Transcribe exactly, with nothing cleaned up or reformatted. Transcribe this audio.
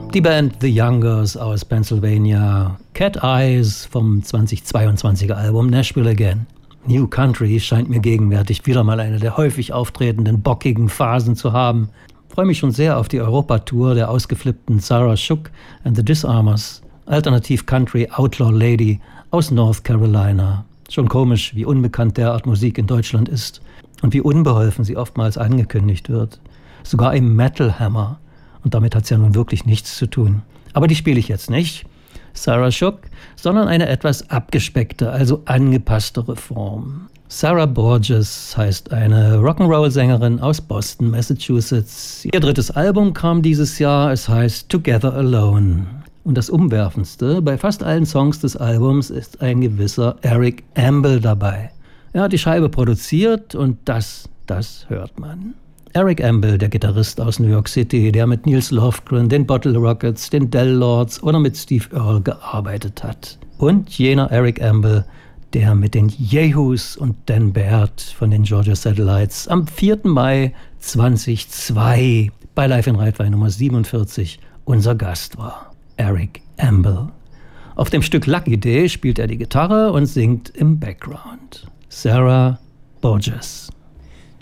Die Band The Youngers aus Pennsylvania, Cat Eyes vom zweitausendzweiundzwanziger Album Nashville Again. New Country scheint mir gegenwärtig wieder mal eine der häufig auftretenden bockigen Phasen zu haben. Ich freue mich schon sehr auf die Europatour der ausgeflippten Sarah Shook and the Disarmers, Alternativ Country Outlaw Lady aus North Carolina. Schon komisch, wie unbekannt derart Musik in Deutschland ist und wie unbeholfen sie oftmals angekündigt wird. Sogar im Metal Hammer. Und damit hat es ja nun wirklich nichts zu tun. Aber die spiele ich jetzt nicht, Sarah Shook, sondern eine etwas abgespeckte, also angepasstere Form. Sarah Borges heißt eine Rock'n'Roll-Sängerin aus Boston, Massachusetts. Ihr drittes Album kam dieses Jahr, es heißt Together Alone. Und das Umwerfendste bei fast allen Songs des Albums ist ein gewisser Eric Ambel dabei. Er hat die Scheibe produziert und das, das hört man. Eric Ambel, der Gitarrist aus New York City, der mit Nils Lofgren, den Bottle Rockets, den Del Lords oder mit Steve Earle gearbeitet hat. Und jener Eric Ambel, der mit den Yehus und Dan Baird von den Georgia Satellites am vierten Mai zweitausendzwei bei Live in Reitwein Nummer siebenundvierzig unser Gast war. Eric Ambel. Auf dem Stück Lucky Day spielt er die Gitarre und singt im Background. Sarah Borges.